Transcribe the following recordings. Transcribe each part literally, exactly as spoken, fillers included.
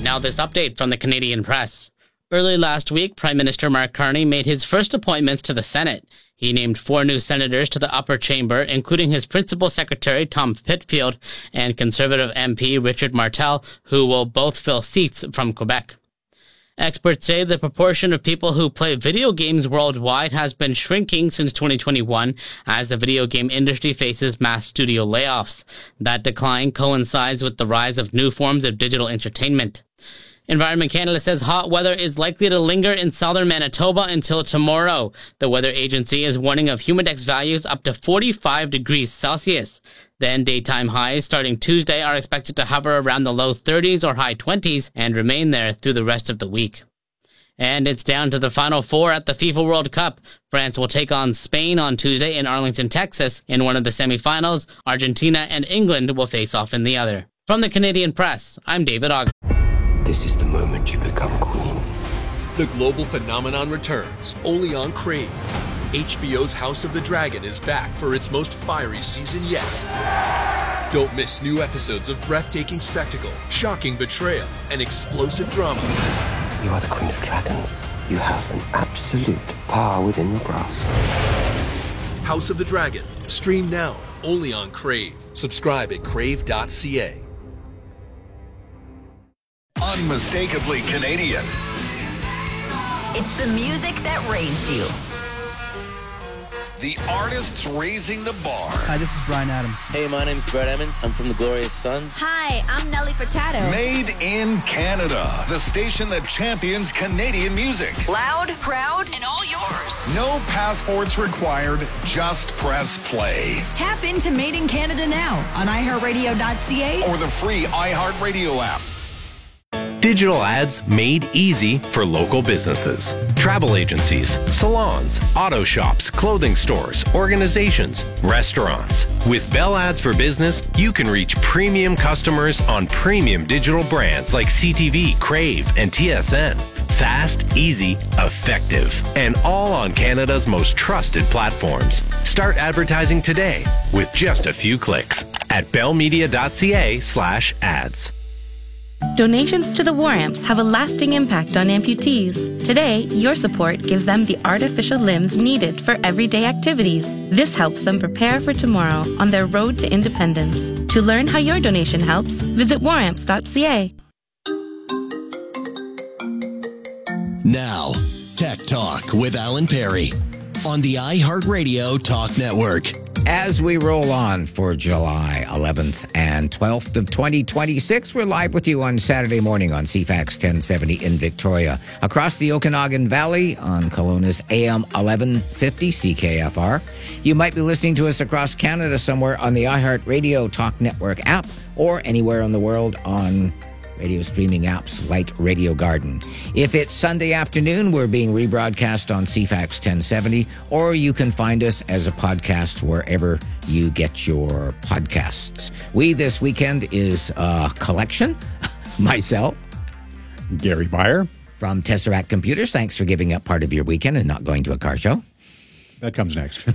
Now this update from the Canadian Press. Early last week, Prime Minister Mark Carney made his first appointments to the Senate. He named four new senators to the upper chamber, including his principal secretary, Tom Pitfield, and Conservative M P Richard Martel, who will both fill seats from Quebec. Experts say the proportion of people who play video games worldwide has been shrinking since twenty twenty-one as the video game industry faces mass studio layoffs. That decline coincides with the rise of new forms of digital entertainment. Environment Canada says hot weather is likely to linger in southern Manitoba until tomorrow. The weather agency is warning of humidex values up to forty-five degrees Celsius. Then daytime highs starting Tuesday are expected to hover around the low thirties or high twenties and remain there through the rest of the week. And it's down to the Final Four at the FIFA World Cup. France will take on Spain on Tuesday in Arlington, Texas in one of the semifinals. Argentina and England will face off in the other. From the Canadian Press, I'm David Ogg. This is the moment you become queen. The global phenomenon returns, only on Crave. H B O's House of the Dragon is back for its most fiery season yet. Don't miss new episodes of breathtaking spectacle, shocking betrayal, and explosive drama. You are the queen of dragons. You have an absolute power within your grasp. House of the Dragon. Stream now, only on Crave. Subscribe at crave dot c a. Unmistakably Canadian. It's the music that raised you. The artists raising the bar. Hi, this is Bryan Adams. Hey, my name's Brett Emmons. I'm from the Glorious Sons. Hi, I'm Nelly Furtado. Made in Canada. The station that champions Canadian music. Loud, proud, and all yours. No passports required. Just press play. Tap into Made in Canada now on i heart radio dot c a or the free iHeartRadio app. Digital ads made easy for local businesses. Travel agencies, salons, auto shops, clothing stores, organizations, restaurants. With Bell Ads for Business, you can reach premium customers on premium digital brands like C T V, Crave, and T S N. Fast, easy, effective, and all on Canada's most trusted platforms. Start advertising today with just a few clicks at bell media dot c a slash ads. Donations to the War Amps have a lasting impact on amputees. Today, your support gives them the artificial limbs needed for everyday activities. This helps them prepare for tomorrow on their road to independence. To learn how your donation helps, visit war amps dot c a. Now, Tech Talk with Alan Perry on the iHeartRadio Talk Network. As we roll on for July eleventh and twelfth of twenty twenty-six, we're live with you on Saturday morning on C FAX ten seventy in Victoria. Across the Okanagan Valley on Kelowna's A M eleven fifty C K F R. You might be listening to us across Canada somewhere on the iHeartRadio Talk Network app or anywhere in the world on radio streaming apps like Radio Garden. If it's Sunday afternoon, we're being rebroadcast on C FAX ten seventy, or you can find us as a podcast wherever you get your podcasts. We this weekend is a collection. Myself, Gary Beyer from Tesseract Computers. Thanks for giving up part of your weekend and not going to a car show. That comes next.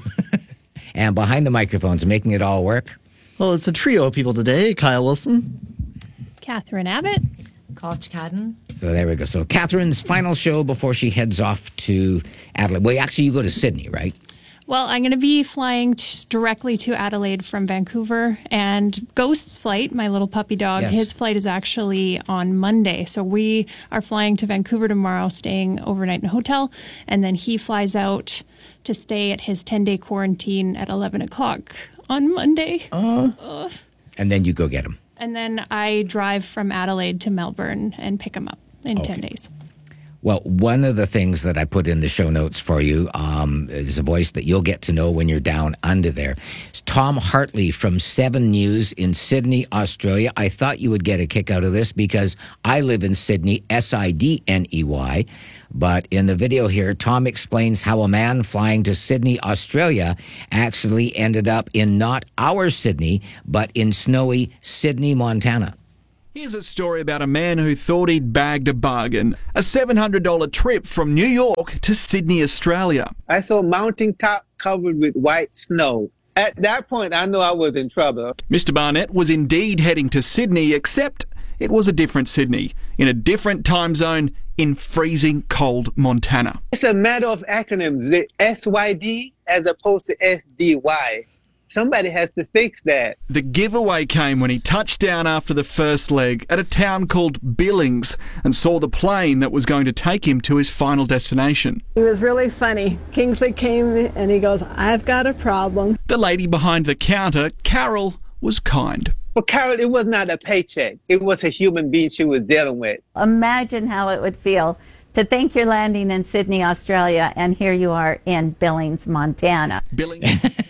And behind the microphones, making it all work. Well, it's a trio of people today. Kyle Wilson, Catherine Abbott, Koch Cadden. So there we go. So Catherine's final show before she heads off to Adelaide. Well, actually, you go to Sydney, right? Well, I'm going to be flying t- directly to Adelaide from Vancouver. And Ghost's flight, my little puppy dog, Yes. his flight is actually on Monday. So we are flying to Vancouver tomorrow, staying overnight in a hotel. And then he flies out to stay at his ten-day quarantine at eleven o'clock on Monday. Uh, Ugh. And then you go get him. And then I drive from Adelaide to Melbourne and pick him up in Okay. ten days. Well, one of the things that I put in the show notes for you um, is a voice that you'll get to know when you're down under there. It's Tom Hartley from Seven News in Sydney, Australia. I thought you would get a kick out of this because I live in Sydney, S I D N E Y. But in the video here, Tom explains how a man flying to Sydney, Australia, actually ended up in not our Sydney, but in snowy Sydney, Montana. Here's a story about a man who thought he'd bagged a bargain. A seven hundred dollars trip from New York to Sydney, Australia. I saw mountaintop covered with white snow. At that point, I knew I was in trouble. Mister Barnett was indeed heading to Sydney, except it was a different Sydney, in a different time zone, in freezing cold Montana. It's a matter of acronyms, the S Y D as opposed to S D Y. Somebody has to fix that. The giveaway came when he touched down after the first leg at a town called Billings and saw the plane that was going to take him to his final destination. It was really funny. Kingsley came and he goes, "I've got a problem." The lady behind the counter, Carol, was kind. For Carol, it was not a paycheck. It was a human being she was dealing with. Imagine how it would feel to think you're landing in Sydney, Australia, and here you are in Billings, Montana. Billings.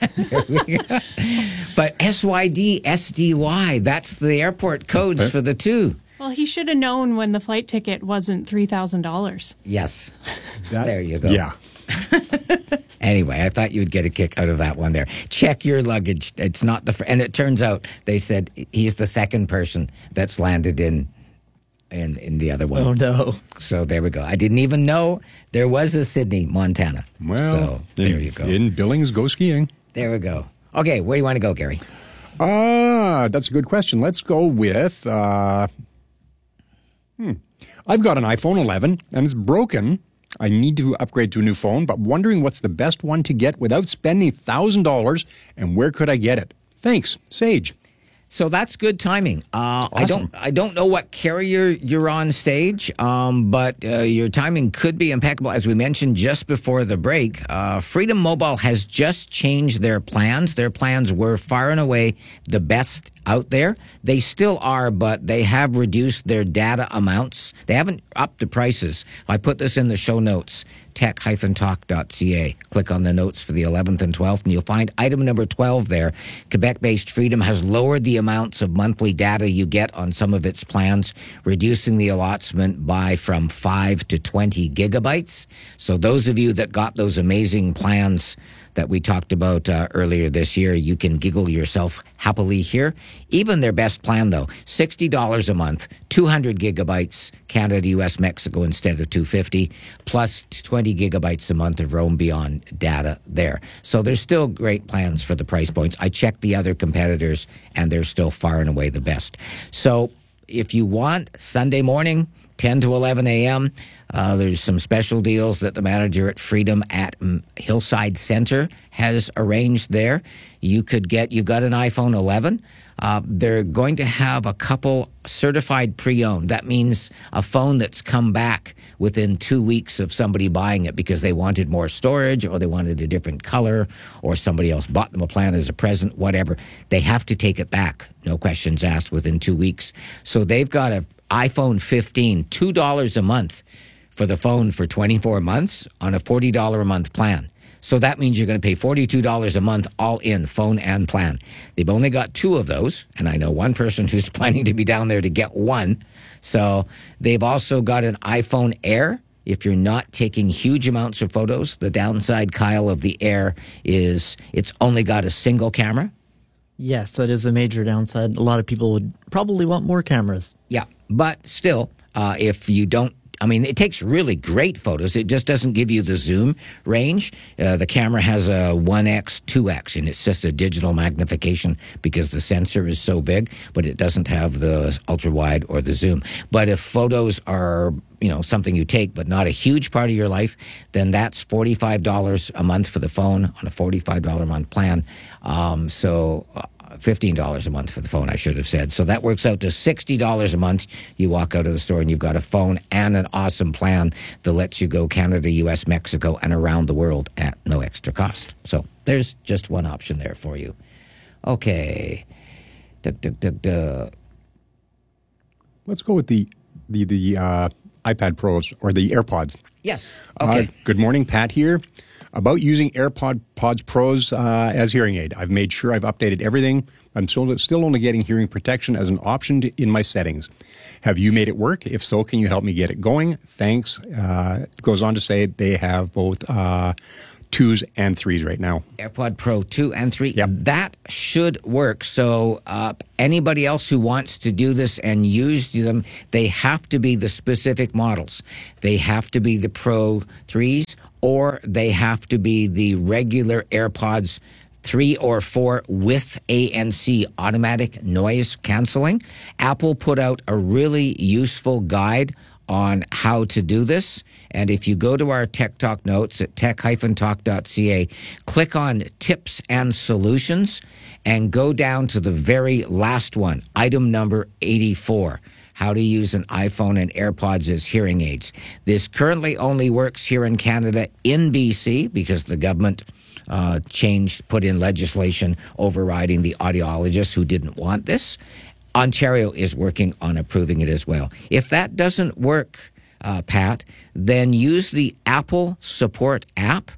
But S Y D, S D Y, that's the airport codes for the two. Well, he should have known when the flight ticket wasn't three thousand dollars. Yes. That, there you go. Yeah. Anyway, I thought you'd get a kick out of that one there. Check your luggage. It's not the... Fr- and it turns out, they said, he's the second person that's landed in in, in the other one. Oh, no. So there we go. I didn't even know there was a Sydney, Montana. Well, so there in, you go. In Billings, go skiing. There we go. Okay, where do you want to go, Gary? Ah, uh, that's a good question. Let's go with... Uh, hmm. I've got an iPhone eleven, and it's broken. I need to upgrade to a new phone, but wondering what's the best one to get without spending one thousand dollars, and where could I get it? Thanks, Sage. So that's good timing. Uh, awesome. I don't, I don't know what carrier you're on stage, um, but uh, your timing could be impeccable. As we mentioned just before the break, uh, Freedom Mobile has just changed their plans. Their plans were far and away the best out there. They still are, but they have reduced their data amounts. They haven't upped the prices. I put this in the show notes. tech dash talk dot c a. Click on the notes for the eleventh and twelfth, and you'll find item number twelve there. Quebec-based Freedom has lowered the amounts of monthly data you get on some of its plans, reducing the allotment by from five to twenty gigabytes. So those of you that got those amazing plans that we talked about uh, earlier this year, you can giggle yourself happily here. Even their best plan, though, sixty dollars a month, two hundred gigabytes, Canada, U S, Mexico instead of two hundred fifty, plus twenty gigabytes a month of Roam Beyond data there. So there's still great plans for the price points. I checked the other competitors, and they're still far and away the best. So if you want Sunday morning, ten to eleven a.m., Uh, there's some special deals that the manager at Freedom at um, Hillside Center has arranged there. You could get, you've got an iPhone eleven. Uh, they're going to have a couple certified pre-owned. That means a phone that's come back within two weeks of somebody buying it because they wanted more storage or they wanted a different color or somebody else bought them a plan as a present, whatever. They have to take it back, no questions asked, within two weeks. So they've got an iPhone fifteen, two dollars a month for the phone for twenty-four months on a forty dollars a month plan. So that means you're going to pay forty-two dollars a month all in, phone and plan. They've only got two of those, and I know one person who's planning to be down there to get one. So they've also got an iPhone Air. If you're not taking huge amounts of photos, the downside, Kyle, of the Air is it's only got a single camera. Yes, that is a major downside. A lot of people would probably want more cameras. Yeah, but still, uh, if you don't, I mean, it takes really great photos. It just doesn't give you the zoom range. Uh, the camera has a one X, two X, and it's just a digital magnification because the sensor is so big, but it doesn't have the ultra-wide or the zoom. But if photos are, you know, something you take but not a huge part of your life, then that's forty-five dollars a month for the phone on a forty-five dollars a month plan. Um, so... Uh, fifteen dollars a month for the phone, I should have said. So that works out to sixty dollars a month. You walk out of the store and you've got a phone and an awesome plan that lets you go Canada, U S, Mexico, and around the world at no extra cost. So there's just one option there for you. Okay. Duh, duh, duh, duh. Let's go with the the the uh, iPad Pros or the AirPods. Yes. Okay. Uh, good morning, Pat here. About using AirPod Pods Pros uh, as hearing aid. I've made sure I've updated everything. I'm still, still only getting hearing protection as an option to, in my settings. Have you made it work? If so, can you help me get it going? Thanks. Uh, it goes on to say they have both uh, twos and threes right now. AirPod Pro two and three. Yep. That should work. So uh, anybody else who wants to do this and use them, they have to be the specific models. They have to be the Pro threes, or they have to be the regular AirPods three or four with A N C automatic noise canceling. Apple put out a really useful guide on how to do this. And if you go to our Tech Talk notes at tech dash talk dot c a, click on Tips and Solutions and go down to the very last one, item number eighty-four. How to use an iPhone and AirPods as hearing aids. This currently only works here in Canada in B C because the government uh, changed, put in legislation overriding the audiologists who didn't want this. Ontario is working on approving it as well. If that doesn't work, uh, Pat, then use the Apple Support app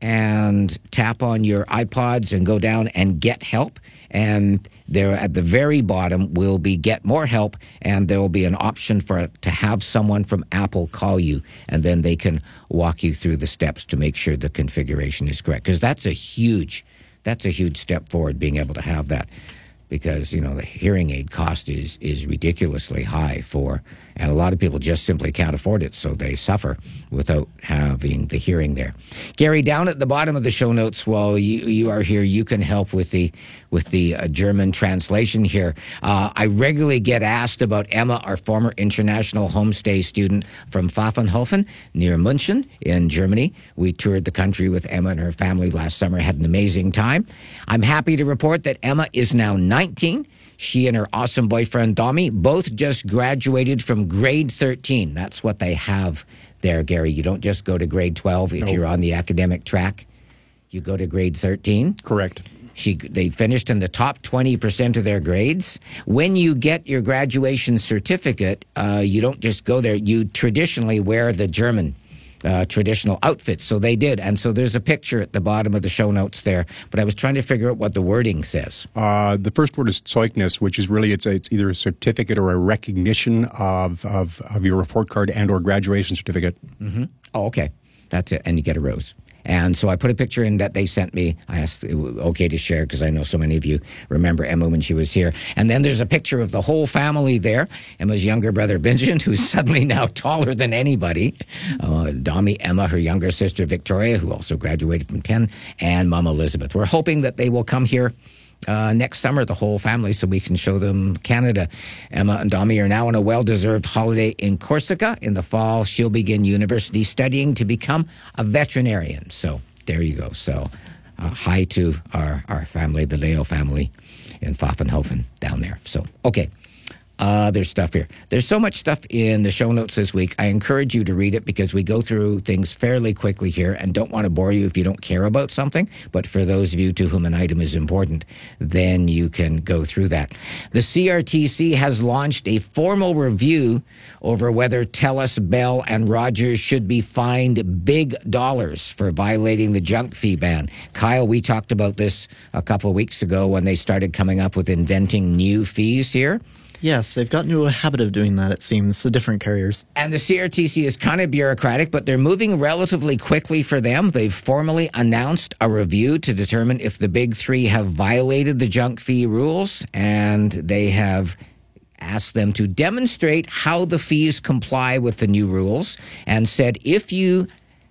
and tap on your iPods and go down and get help. And there at the very bottom will be get more help, and there will be an option for to have someone from Apple call you, and then they can walk you through the steps to make sure the configuration is correct. Because that's a huge, that's a huge step forward, being able to have that. Because, you know, the hearing aid cost is, is ridiculously high for, and a lot of people just simply can't afford it, so they suffer without having the hearing there. Gary, down at the bottom of the show notes, while you, you are here, you can help with the with the uh, German translation here. Uh, I regularly get asked about Emma, our former international homestay student from Pfaffenhofen near München in Germany. We toured the country with Emma and her family last summer, had an amazing time. I'm happy to report that Emma is now nineteen. She and her awesome boyfriend, Domi, both just graduated from grade thirteen. That's what they have there, Gary. You don't just go to grade twelve if nope. you're on the academic track. You go to grade thirteen. Correct. She, they finished in the top twenty percent of their grades. When you get your graduation certificate, uh, you don't just go there. You traditionally wear the German Uh, traditional outfits. So they did. And so there's a picture at the bottom of the show notes there. But I was trying to figure out what the wording says. Uh, the first word is Zeugnis, which is really, it's a, it's either a certificate or a recognition of, of, of your report card and or graduation certificate. Mm-hmm. Oh, okay. That's it. And you get a rose. And so I put a picture in that they sent me. I asked, okay to share, because I know so many of you remember Emma when she was here. And then there's a picture of the whole family there. Emma's younger brother, Vincent, who's suddenly now taller than anybody. Uh, Domi, Emma, her younger sister, Victoria, who also graduated from ten, and Mom Elizabeth. We're hoping that they will come here Uh, next summer, the whole family, so we can show them Canada. Emma and Domi are now on a well-deserved holiday in Corsica. In the fall, she'll begin university studying to become a veterinarian. So there you go. So uh, hi to our, our family, the Leo family in Pfaffenhofen down there. So, okay. Uh, there's stuff here. There's so much stuff in the show notes this week. I encourage you to read it because we go through things fairly quickly here and don't want to bore you if you don't care about something. But for those of you to whom an item is important, then you can go through that. The C R T C has launched a formal review over whether TELUS, Bell, and Rogers should be fined big dollars for violating the junk fee ban. Kyle, we talked about this a couple of weeks ago when they started coming up with inventing new fees here. Yes, they've gotten into a habit of doing that, it seems, the different carriers. And the C R T C is kind of bureaucratic, but they're moving relatively quickly for them. They've formally announced a review to determine if the big three have violated the junk fee rules, and they have asked them to demonstrate how the fees comply with the new rules, and said if you,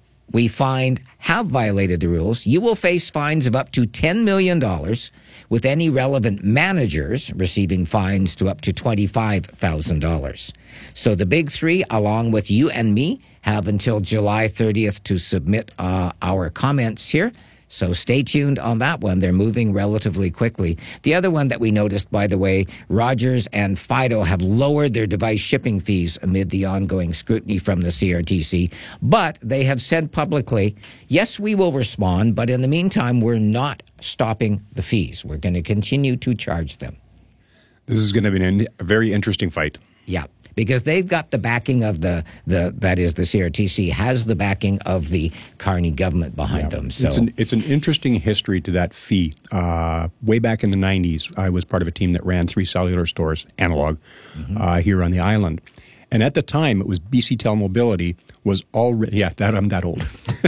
we find, have violated the rules, you will face fines of up to ten million dollars, with any relevant managers receiving fines to up to twenty-five thousand dollars. So the big three, along with you and me, have until July thirtieth to submit uh, our comments here. So stay tuned on that one. They're moving relatively quickly. The other one that we noticed, by the way, Rogers and Fido have lowered their device shipping fees amid the ongoing scrutiny from the C R T C. But they have said publicly, yes, we will respond, but in the meantime, we're not stopping the fees. We're going to continue to charge them. This is going to be an, a very interesting fight. Yeah. Because they've got the backing of the, the that is, the C R T C has the backing of the Carney government behind yeah, them. So it's an, it's an interesting history to that fee. Uh, way back in the nineties, I was part of a team that ran three cellular stores, analog, mm-hmm. uh, here on the island. And at the time, it was B C Telemobility was already, yeah, that I'm that old.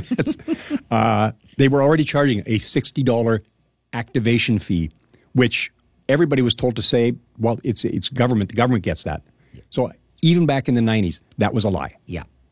uh, they were already charging a sixty dollars activation fee, which everybody was told to say, well, it's it's government. The government gets that. So even back in the nineties, that was a lie. Yeah.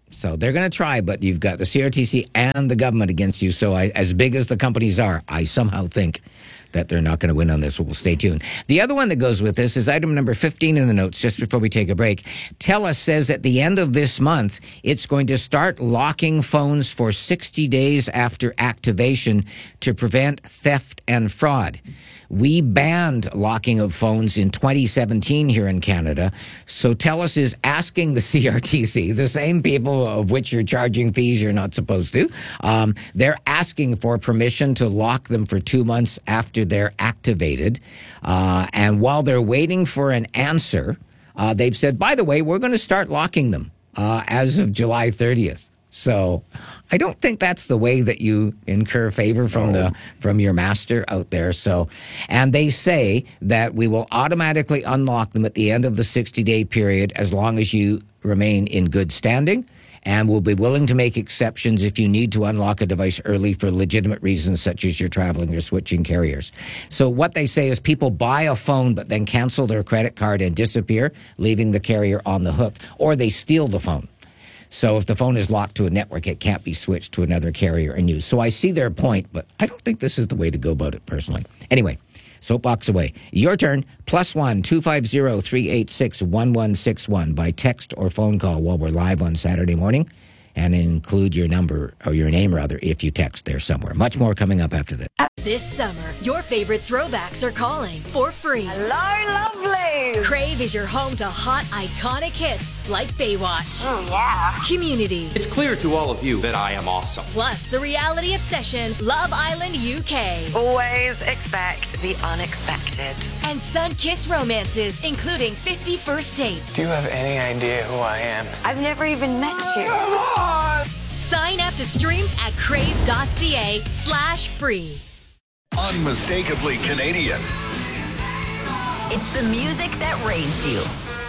So they're going to try, but you've got the C R T C and the government against you. So I, as big as the companies are, I somehow think that they're not going to win on this. We'll stay tuned. The other one that goes with this is item number fifteen in the notes, just before we take a break. TELUS says at the end of this month, it's going to start locking phones for sixty days after activation to prevent theft and fraud. We banned locking of phones in twenty seventeen here in Canada. So TELUS is asking the C R T C, the same people of which you're charging fees you're not supposed to, um, they're asking for permission to lock them for two months after they're activated. Uh, and while they're waiting for an answer, uh, they've said, by the way, we're going to start locking them uh, as of July thirtieth. So I don't think that's the way that you incur favor from the from your master out there. So, and they say that we will automatically unlock them at the end of the sixty-day period as long as you remain in good standing, and we'll be willing to make exceptions if you need to unlock a device early for legitimate reasons such as you're traveling or switching carriers. So what they say is people buy a phone but then cancel their credit card and disappear, leaving the carrier on the hook, or they steal the phone. So if the phone is locked to a network, it can't be switched to another carrier and used. So I see their point, but I don't think this is the way to go about it personally. Anyway, soapbox away. Your turn. Plus one, two five zero, three eight six, one one six one by text or phone call while we're live on Saturday morning. And include your number, or your name rather, if you text there somewhere. Much more coming up after this. This summer, your favorite throwbacks are calling for free. Hello, lovely! Crave is your home to hot, iconic hits like Baywatch. Oh, yeah. Community. It's clear to all of you that I am awesome. Plus, the reality obsession, Love Island U K. Always expect the unexpected. And sun-kissed romances, including fifty First Dates. Do you have any idea who I am? I've never even met you. Come on! Sign up to stream at crave.ca slash free. Unmistakably Canadian. It's the music that raised you.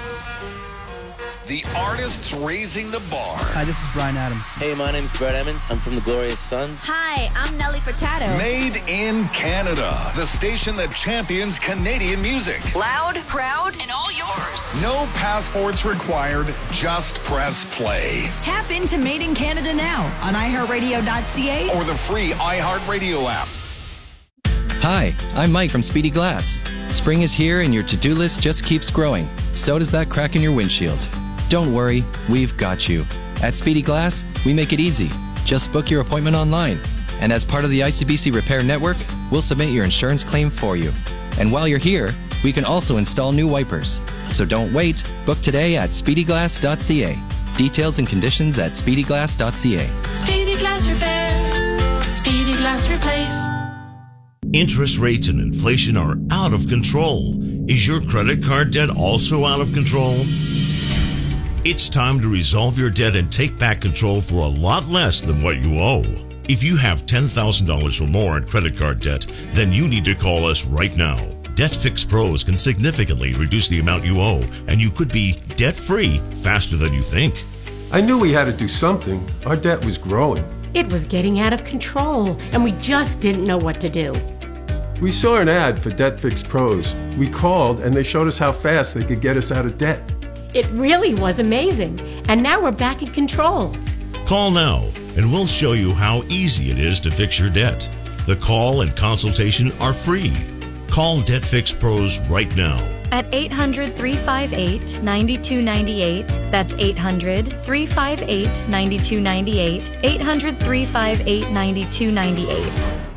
The artists raising the bar. Hi, this is Brian Adams. Hey, my name's Brett Emmons. I'm from the Glorious Sons. Hi, I'm Nelly Furtado. Made in Canada. The station that champions Canadian music. Loud, proud, and all yours. No passports required. Just press play. Tap into Made in Canada now on i heart radio dot c a or the free iHeartRadio app. Hi, I'm Mike from Speedy Glass. Spring is here and your to-do list just keeps growing. So does that crack in your windshield. Don't worry, we've got you. At Speedy Glass, we make it easy. Just book your appointment online. And as part of the I C B C Repair Network, we'll submit your insurance claim for you. And while you're here, we can also install new wipers. So don't wait. Book today at speedy glass dot c a. Details and conditions at speedy glass dot c a. Speedy Glass Repair. Speedy Glass Replace. Interest rates and inflation are out of control. Is your credit card debt also out of control? It's time to resolve your debt and take back control for a lot less than what you owe. If you have ten thousand dollars or more in credit card debt, then you need to call us right now. Debt Fix Pros can significantly reduce the amount you owe, and you could be debt-free faster than you think. I knew we had to do something. Our debt was growing. It was getting out of control, and we just didn't know what to do. We saw an ad for Debt Fix Pros. We called, and they showed us how fast they could get us out of debt. It really was amazing, and now we're back in control. Call now, and we'll show you how easy it is to fix your debt. The call and consultation are free. Call Debt Fix Pros right now. At eight hundred, three five eight, nine two nine eight. That's eight hundred, three five eight, nine two nine eight. eight hundred, three five eight, nine two nine eight.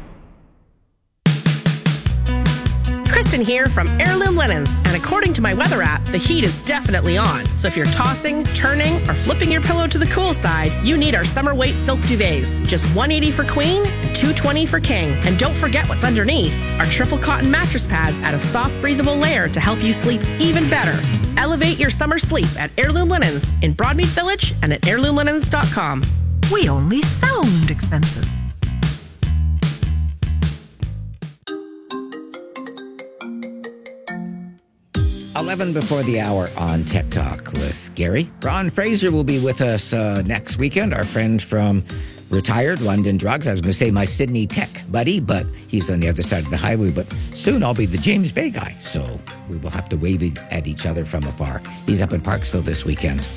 Kristen here from Heirloom Linens, and according to my weather app, the heat is definitely on. So if you're tossing, turning, or flipping your pillow to the cool side, you need our summer weight silk duvets. Just one hundred eighty dollars for queen and two hundred twenty dollars for king. And don't forget what's underneath. Our triple cotton mattress pads add a soft, breathable layer to help you sleep even better. Elevate your summer sleep at Heirloom Linens in Broadmead Village and at heirloom linens dot com. We only sound expensive. eleven before the hour on Tech Talk with Gary. Ron Fraser will be with us uh, next weekend, our friend from retired London Drugs. I was going to say my Sydney Tech buddy, but he's on the other side of the highway. But soon I'll be the James Bay guy, so we will have to wave at each other from afar. He's up in Parksville this weekend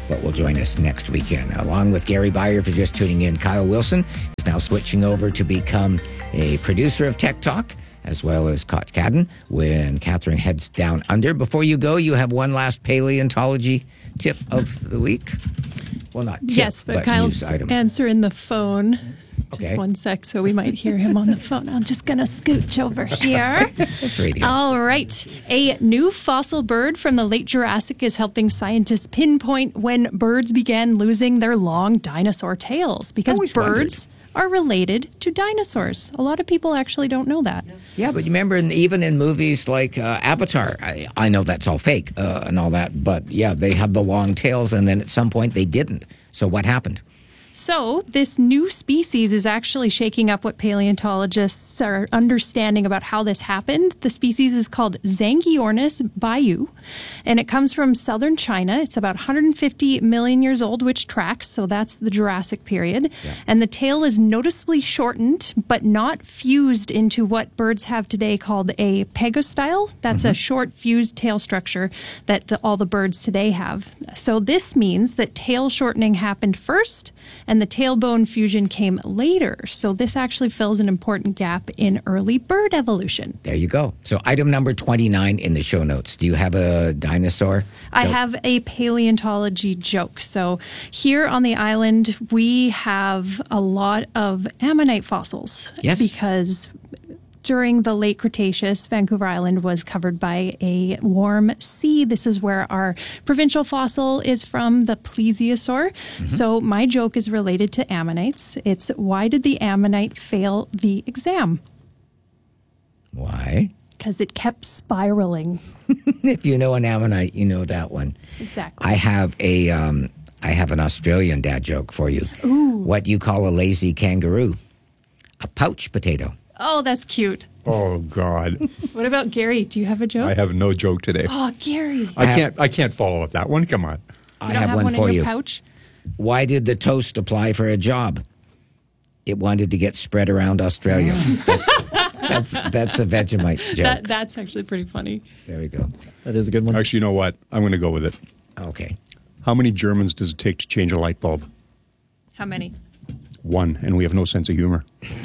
but will join us next weekend. Along with Gary Byer, for just tuning in, Kyle Wilson is now switching over to become a producer of Tech Talk, as well as Cot Cadden when Catherine heads down under. Before you go, you have one last paleontology tip of the week. Well, not tip, yes, but, but Kyle's news item. answering the phone. Okay. Just one sec, so we might hear him on the phone. I'm just going to scooch over here. It's radio. All right. A new fossil bird from the late Jurassic is helping scientists pinpoint when birds began losing their long dinosaur tails, because Always birds wondered. are related to dinosaurs. A lot of people actually don't know that. Yeah, but you remember, in, even in movies like uh, Avatar, I, I know that's all fake uh, and all that, but yeah, they had the long tails, and then at some point they didn't. So what happened? So, this new species is actually shaking up what paleontologists are understanding about how this happened. The species is called Zangiornis bayu, and it comes from southern China. It's about one hundred fifty million years old, which tracks, so that's the Jurassic period. Yeah. And the tail is noticeably shortened, but not fused into what birds have today called a pegostyle. That's mm-hmm. a short fused tail structure that the, all the birds today have. So, this means that tail shortening happened first, and the tailbone fusion came later. So this actually fills an important gap in early bird evolution. There you go. So item number twenty-nine in the show notes. Do you have a dinosaur? I joke? have a paleontology joke. So here on the island, we have a lot of ammonite fossils. Yes. Because during the late Cretaceous, Vancouver Island was covered by a warm sea. This is where our provincial fossil is from, the plesiosaur. Mm-hmm. So my joke is related to ammonites. It's, why did the ammonite fail the exam? Why? Because it kept spiraling. If you know an ammonite, you know that one. Exactly. I have a, um, I have an Australian dad joke for you. Ooh. What do you call a lazy kangaroo? A pouch potato. Oh, that's cute. Oh, God. What about Gary? Do you have a joke? I have no joke today. Oh, Gary. I can't I can't follow up that one. Come on. I you don't have, have one, one for in your you. pouch? Why did the toast apply for a job? It wanted to get spread around Australia. that's, that's that's a Vegemite joke. That, that's actually pretty funny. There we go. That is a good one. Actually, you know what? I'm going to go with it. Okay. How many Germans does it take to change a light bulb? How many? One, and we have no sense of humor.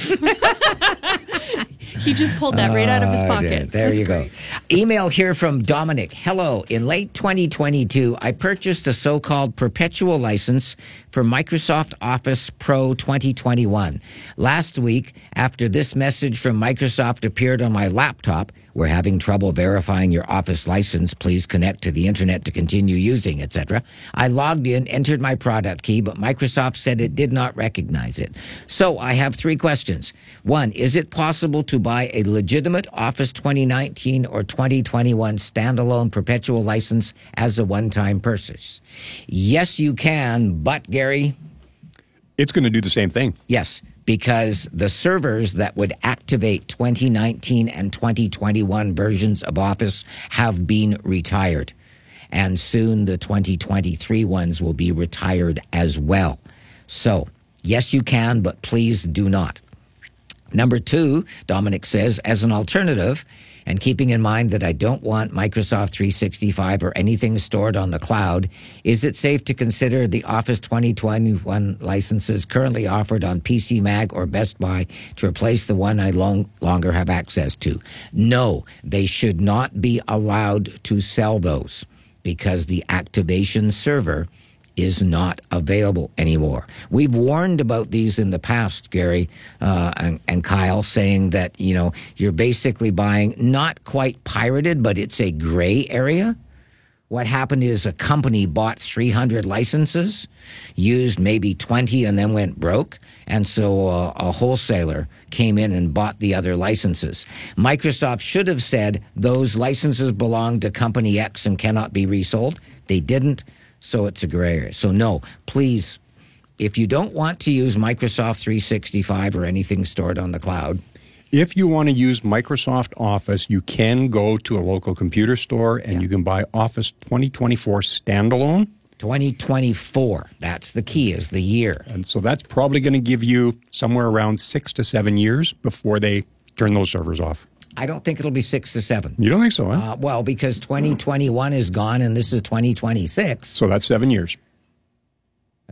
He just pulled that right out of his Uh, pocket. There, there That's you great. go. Email here from Dominic. Hello. In late twenty twenty-two, I purchased a so-called perpetual license for Microsoft Office Pro twenty twenty-one. Last week, after this message from Microsoft appeared on my laptop, we're having trouble verifying your Office license. Please connect to the internet to continue using, et cetera. I logged in, entered my product key, but Microsoft said it did not recognize it. So I have three questions. One, is it possible to buy a legitimate Office twenty nineteen or twenty twenty-one standalone perpetual license as a one-time purchase? Yes, you can, but Gary? It's going to do the same thing. Yes, because the servers that would activate twenty nineteen and twenty twenty-one versions of Office have been retired. And soon the twenty twenty-three ones will be retired as well. So, yes, you can, but please do not. Number two, Dominic says, as an alternative, and keeping in mind that I don't want Microsoft three sixty-five or anything stored on the cloud, is it safe to consider the Office twenty twenty-one licenses currently offered on P C Mag or Best Buy to replace the one I long, longer have access to? No, they should not be allowed to sell those because the activation server is not available anymore. We've warned about these in the past, Gary uh, and, and Kyle, saying that, you know, you're basically buying not quite pirated, but it's a gray area. What happened is a company bought three hundred licenses, used maybe twenty, and then went broke. And so uh, a wholesaler came in and bought the other licenses. Microsoft should have said those licenses belong to Company X and cannot be resold. They didn't. So it's a gray area. So no, please, if you don't want to use Microsoft three sixty-five or anything stored on the cloud. If you want to use Microsoft Office, you can go to a local computer store and yeah. you can buy Office twenty twenty-four standalone. twenty twenty-four, that's the key, is the year. And so that's probably going to give you somewhere around six to seven years before they turn those servers off. I don't think it'll be six to seven. You don't think so, huh? Uh, well, because twenty twenty-one is gone and this is twenty twenty-six. So that's seven years.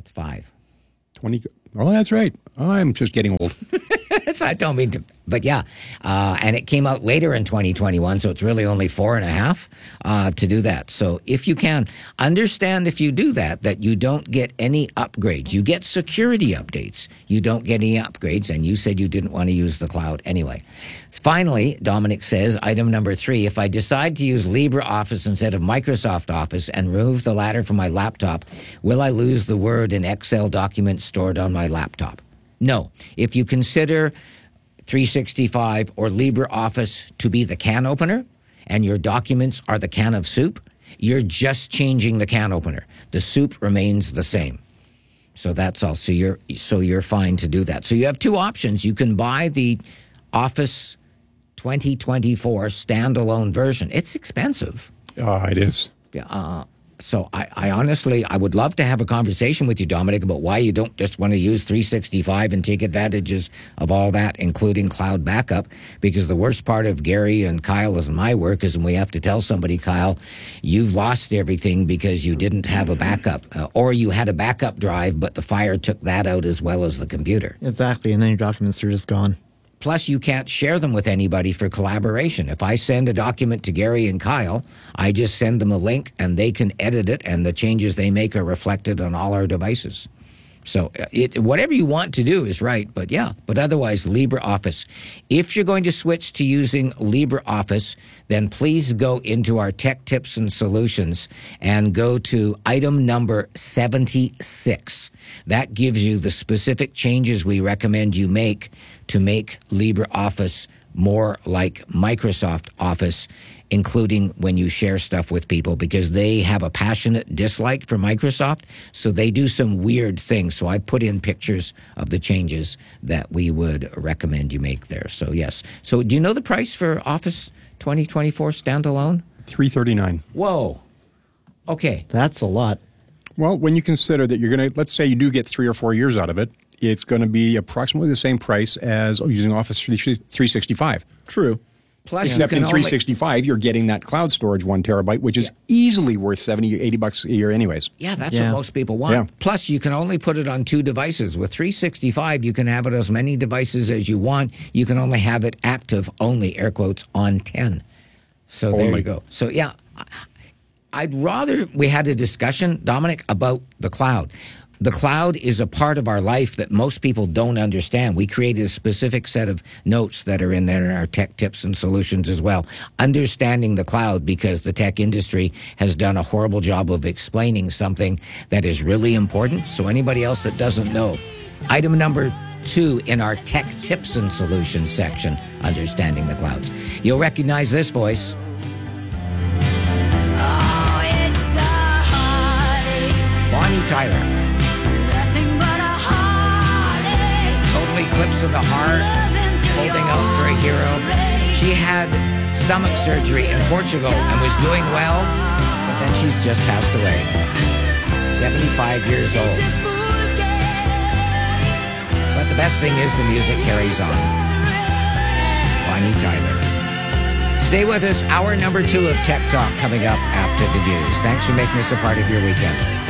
That's five. twenty. Oh, that's right. I'm just getting old. So I don't mean to, but yeah. Uh, and it came out later in twenty twenty-one, so it's really only four and a half uh, to do that. So if you can, understand if you do that, that you don't get any upgrades. You get security updates. You don't get any upgrades, and you said you didn't want to use the cloud anyway. Finally, Dominic says, item number three, if I decide to use LibreOffice instead of Microsoft Office and remove the latter from my laptop, will I lose the Word and Excel documents stored on my laptop? No. If you consider three sixty-five or LibreOffice to be the can opener and your documents are the can of soup, you're just changing the can opener. The soup remains the same. So that's all. So you're, so you're fine to do that. So you have two options. You can buy the Office twenty twenty-four standalone version. It's expensive. Uh, it is. Yeah. Uh, So I, I honestly, I would love to have a conversation with you, Dominic, about why you don't just want to use three sixty-five and take advantages of all that, including cloud backup. Because the worst part of Gary and Kyle and my work is when we have to tell somebody, Kyle, you've lost everything because you didn't have a backup. Uh, or you had a backup drive, but the fire took that out as well as the computer. Exactly, and then your documents are just gone. Plus, you can't share them with anybody for collaboration. If I send a document to Gary and Kyle, I just send them a link and they can edit it, and the changes they make are reflected on all our devices. So it, whatever you want to do is right, but yeah. But otherwise, LibreOffice. If you're going to switch to using LibreOffice, then please go into our Tech Tips and Solutions and go to item number seventy-six. That gives you the specific changes we recommend you make to make LibreOffice more like Microsoft Office, including when you share stuff with people, because they have a passionate dislike for Microsoft, so they do some weird things. So I put in pictures of the changes that we would recommend you make there. So yes. So do you know the price for Office twenty twenty-four standalone? three thirty-nine. Whoa. Okay. That's a lot. Well, when you consider that you're going to, let's say you do get three or four years out of it, it's going to be approximately the same price as using Office three sixty-five. True. Plus, except you can in three only, sixty-five, you're getting that cloud storage one terabyte, which is yeah. easily worth seventy, eighty bucks a year anyways. Yeah, that's yeah. what most people want. Yeah. Plus, you can only put it on two devices. With three sixty-five, you can have it as many devices as you want. You can only have it active only, air quotes, on ten. So only. There you go. So yeah, I'd rather we had a discussion, Dominic, about the cloud. The cloud is a part of our life that most people don't understand. We created a specific set of notes that are in there in our Tech Tips and Solutions as well. Understanding the cloud, because the tech industry has done a horrible job of explaining something that is really important. So anybody else that doesn't know, item number two in our Tech Tips and Solutions section, Understanding the Clouds. You'll recognize this voice. Oh, it's a heartache. Bonnie Tyler. Totally Eclipse of the Heart, holding out for a hero. She had stomach surgery in Portugal and was doing well, but then she's just passed away. seventy-five years old. But the best thing is the music carries on. Bonnie Tyler. Stay with us. Hour number two of Tech Talk coming up after the news. Thanks for making this a part of your weekend.